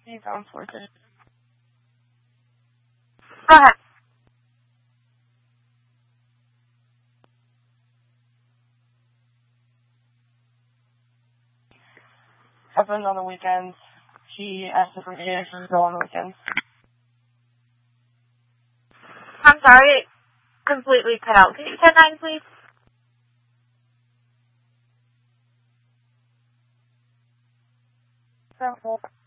He sounds working. Go ahead. Happens on the weekends. He asked if we could go on the weekends. I'm sorry, it completely cut out. Can you say that, please? So,